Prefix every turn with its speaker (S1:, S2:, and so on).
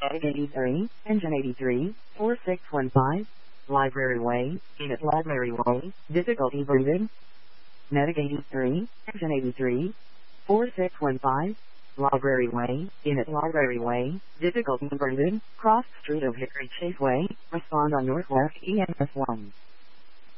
S1: Medic 83, Engine 83, 4615, Library Way, Enid Library Way, difficulty breathing. Medic 83, Engine 83, 4615, Library Way, Enid Library Way, difficulty breathing, cross street of Hickory Chase Way, respond on Northwest EMS 1.